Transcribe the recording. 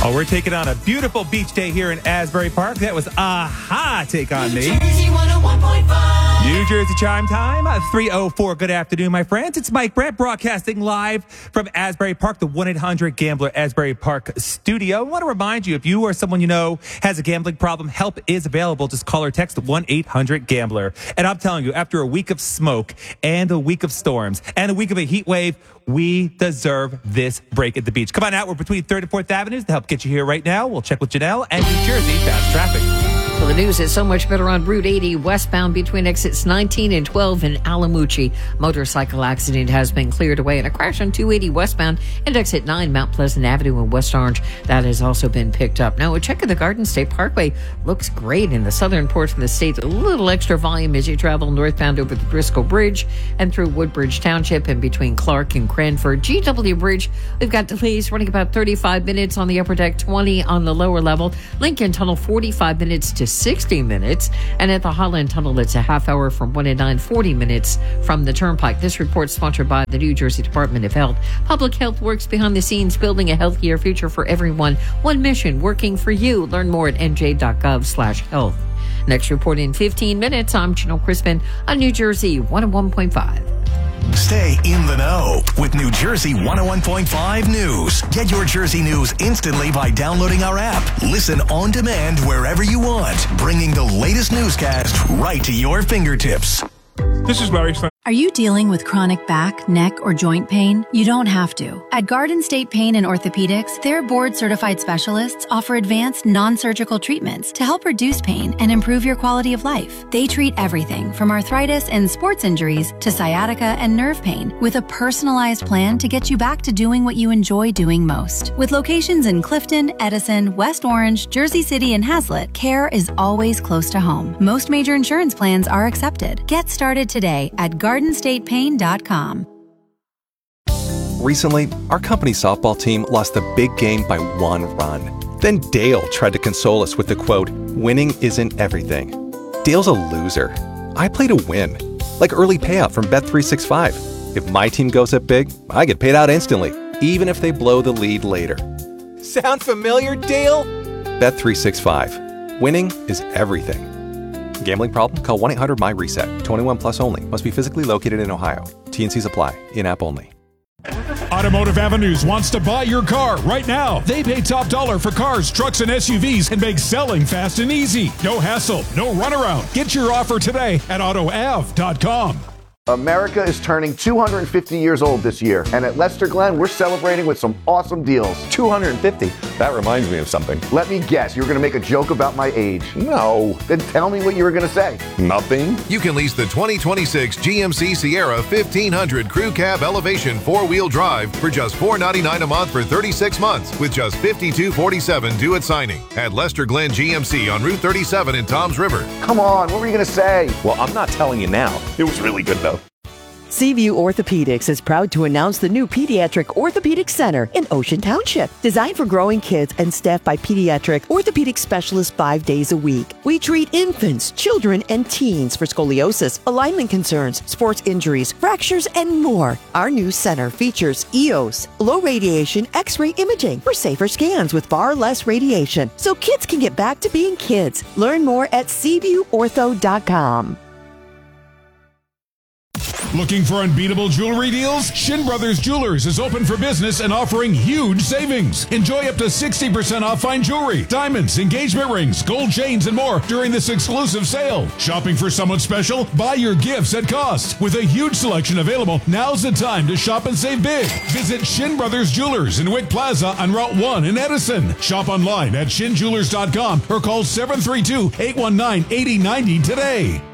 Oh, we're taking on a beautiful beach day here in Asbury Park. That was Aha Take On Me. New Jersey 101.5. New Jersey Chime Time, 3:04. Good afternoon, my friends. It's Mike Brandt broadcasting live from Asbury Park, the 1-800-GAMBLER Asbury Park studio. I want to remind you, if you or someone you know has a gambling problem, help is available. Just call or text 1-800-GAMBLER. And I'm telling you, after a week of smoke and a week of storms and a week of a heat wave, we deserve this break at the beach. Come on out. We're between 3rd and 4th Avenues to help get you here right now. We'll check with Janelle and New Jersey Fast Traffic. Well, the news is so much better on Route 80 westbound between exits 19 and 12 in Alamucci. Motorcycle accident has been cleared away, and a crash on 280 westbound and exit 9 Mount Pleasant Avenue in West Orange. That has also been picked up. Now, a check of the Garden State Parkway looks great in the southern portion of the state. A little extra volume as you travel northbound over the Driscoll Bridge and through Woodbridge Township and between Clark and Cranford. GW Bridge, we've got delays running about 35 minutes on the upper deck, 20 on the lower level. Lincoln Tunnel, 45 minutes to 60 minutes. And at the Holland Tunnel, it's a half hour from 1 to 9, 40 minutes from the Turnpike. This report sponsored by the New Jersey Department of Health. Public Health works behind the scenes, building a healthier future for everyone. One mission, working for you. Learn more at nj.gov/health. Next report in 15 minutes. I'm Janelle Crispin on New Jersey 101.5. Stay in the know with New Jersey 101.5 News. Get your Jersey news instantly by downloading our app. Listen on demand wherever you want, bringing the latest newscast right to your fingertips. This is Larry Stein. Are you dealing with chronic back, neck, or joint pain? You don't have to. At Garden State Pain and Orthopedics, their board-certified specialists offer advanced non-surgical treatments to help reduce pain and improve your quality of life. They treat everything from arthritis and sports injuries to sciatica and nerve pain with a personalized plan to get you back to doing what you enjoy doing most. With locations in Clifton, Edison, West Orange, Jersey City, and Hazlet, care is always close to home. Most major insurance plans are accepted. Get started today at GardenStatePain.com. Recently, our company softball team lost the big game by 1 run. Then Dale tried to console us with the quote, "Winning isn't everything." Dale's a loser. I play to win. Like early payout from Bet365. If my team goes up big, I get paid out instantly, even if they blow the lead later. Sound familiar, Dale? Bet365. Winning is everything. Gambling problem? Call 1-800-MY-RESET. 21 plus only. Must be physically located in Ohio. T&Cs apply. In-app only. Automotive Avenues wants to buy your car right now. They pay top dollar for cars, trucks, and SUVs and make selling fast and easy. No hassle, no runaround. Get your offer today at AutoAv.com. America is turning 250 years old this year, and at Lester Glenn, we're celebrating with some awesome deals. 250? That reminds me of something. Let me guess, you were going to make a joke about my age. No. Then tell me what you were going to say. Nothing. You can lease the 2026 GMC Sierra 1500 Crew Cab Elevation 4-wheel drive for just $499 a month for 36 months with just $52.47 due at signing at Lester Glenn GMC on Route 37 in Toms River. Come on, what were you going to say? Well, I'm not telling you now. It was really good, though. Seaview Orthopedics is proud to announce the new Pediatric Orthopedic Center in Ocean Township. Designed for growing kids and staffed by pediatric orthopedic specialists 5 days a week. We treat infants, children, and teens for scoliosis, alignment concerns, sports injuries, fractures, and more. Our new center features EOS, low radiation X-ray imaging for safer scans with far less radiation, so kids can get back to being kids. Learn more at SeaviewOrtho.com. Looking for unbeatable jewelry deals? Shin Brothers Jewelers is open for business and offering huge savings. Enjoy up to 60% off fine jewelry, diamonds, engagement rings, gold chains, and more during this exclusive sale. Shopping for someone special? Buy your gifts at cost. With a huge selection available, now's the time to shop and save big. Visit Shin Brothers Jewelers in Wick Plaza on Route 1 in Edison. Shop online at shinjewelers.com or call 732-819-8090 today.